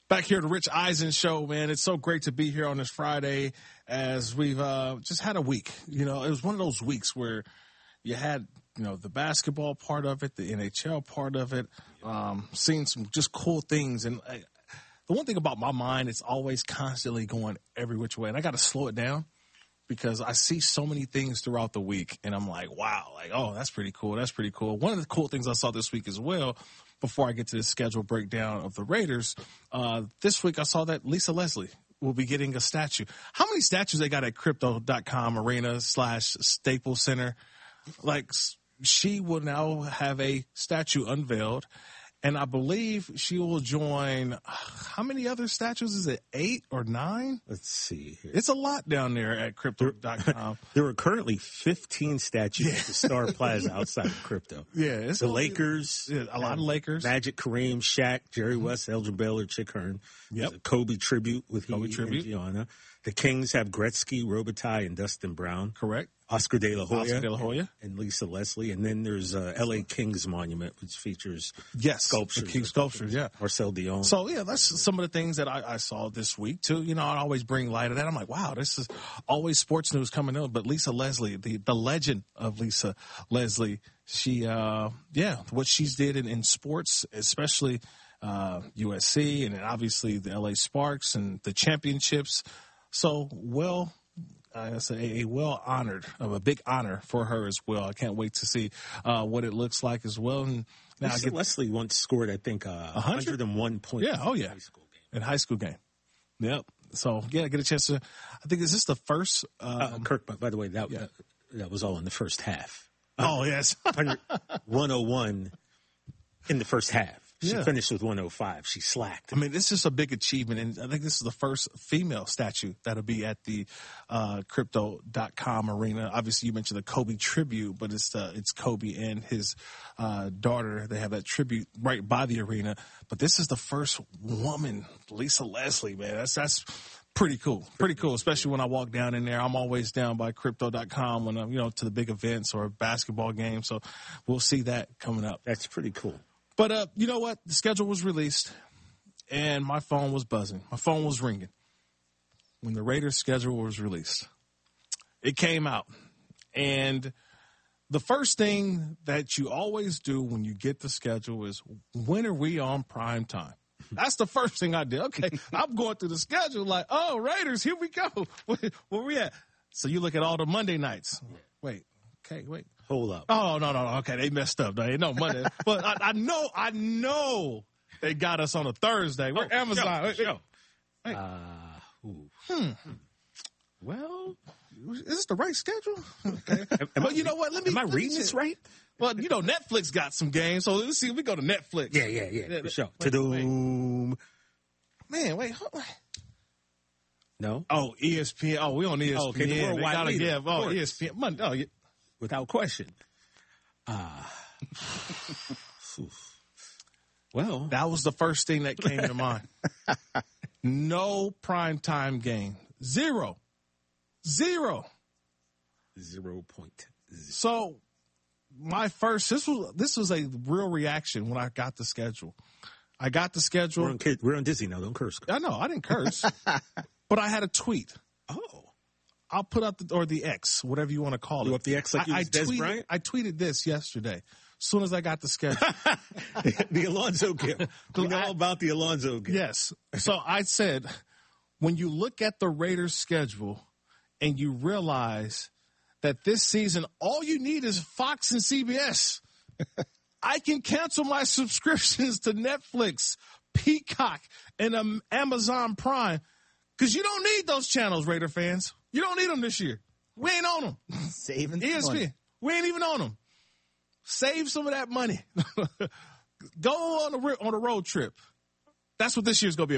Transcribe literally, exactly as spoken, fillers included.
Back here at the Rich Eisen Show, man. It's so great to be here on this Friday as we've uh, just had a week. You know, it was one of those weeks where you had, you know, the basketball part of it, the N H L part of it, um, seeing some just cool things. And I, the one thing about my mind, it's always constantly going every which way. And I got to slow it down because I see so many things throughout the week. And I'm like, wow, like, oh, that's pretty cool. That's pretty cool. One of the cool things I saw this week as well, before I get to the schedule breakdown of the Raiders, uh, this week I saw that Lisa Leslie will be getting a statue. How many statues they got at crypto dot com arena slash Staples Center? Like, she will now have a statue unveiled, and I believe she will join, how many other statues? Is it eight or nine? Let's see here. It's a lot down there at crypto dot com. There are currently fifteen statues yeah. at the Star Plaza outside of Crypto. Yeah. It's the a, Lakers. Yeah, a lot of Lakers. Magic, Kareem, Shaq, Jerry mm-hmm. West, Elgin Baylor, Chick Hearn. Yep. A Kobe tribute with Kobe he tribute. and Gianna. The Kings have Gretzky, Robitaille, and Dustin Brown. Correct. Oscar De La Hoya, Oscar De La Hoya, and Lisa Leslie, and then there's uh, L A Kings Monument, which features yes, sculptures, the King sculptures, yeah, Marcel Dion. So yeah, that's some of the things that I, I saw this week too. You know, I always bring light to that. I'm like, wow, this is always sports news coming out. But Lisa Leslie, the the legend of Lisa Leslie, she, uh, yeah, what she's did in, in sports, especially uh, U S C, and then obviously the L A Sparks and the championships. So well. Uh, it's a, a well honored, of a big honor for her as well. I can't wait to see uh, what it looks like as well. And now Lisa I get, Leslie once scored, I think, uh, one hundred one points. Yeah, oh yeah, high school game. in high school game. Yep. So yeah, get a chance to. I think is this the first? Um, uh, Kirk, by, by the way, that, yeah. that that was all in the first half. Oh yes, one oh one in the first half. She yeah. finished with one oh five. She slacked. I mean, it's just a big achievement, and I think this is the first female statue that'll be at the uh, crypto dot com arena. Obviously, you mentioned the Kobe tribute, but it's the, it's Kobe and his uh, daughter. They have that tribute right by the arena. But this is the first woman, Lisa Leslie, man. That's that's pretty cool. Pretty cool, especially when I walk down in there. I'm always down by crypto dot com when I'm, you know, to the big events or basketball games. So we'll see that coming up. That's pretty cool. But, uh, you know what? The schedule was released, and my phone was buzzing. My phone was ringing when the Raiders' schedule was released. It came out. And the first thing that you always do when you get the schedule is, when are we on prime time? That's the first thing I did. Okay, I'm going through the schedule like, oh, Raiders, here we go. Where we at? So you look at all the Monday nights. Wait, okay, wait. Hold up. Oh, no, no, no. Okay, they messed up. They no Monday. But I, I know, I know they got us on a Thursday. We're oh, Amazon. Show, show. Hey. Uh, ooh. Hmm. Well, is this the right schedule? Okay. But you know what? Let me. Am I let reading me this right? Well, you know, Netflix got some games, so let's see. We go to Netflix. Yeah, yeah, yeah. yeah for sure. Wait, Ta-doom. Man, wait. Hold on. No. Oh, E S P N. Oh, we on E S P N. Oh, okay, the they worldwide gotta leader, give. Oh, E S P N. Monday. Oh, yeah. Without question. Ah. Uh, well, that was the first thing that came to mind. No primetime game. Zero. Zero. Zero point zero. So my first, this was, this was a real reaction when I got the schedule. I got the schedule. We're on, kid, we're on Disney now. Don't curse. I know. I didn't curse. But I had a tweet. Oh. I'll put up the, or the X, whatever you want to call it. You up the X like you I, was I Des tweeted, Bryant? I tweeted this yesterday. As soon as I got the schedule. The Alonzo gift. We know I, all about the Alonzo gift. Yes. So I said, when you look at the Raiders schedule and you realize that this season, all you need is Fox and C B S. I can cancel my subscriptions to Netflix, Peacock, and um, Amazon Prime because you don't need those channels, Raider fans. You don't need them this year. We ain't on them. Saving E S P N. money. We ain't even on them. Save some of that money. Go on a on a road trip. That's what this year's gonna be.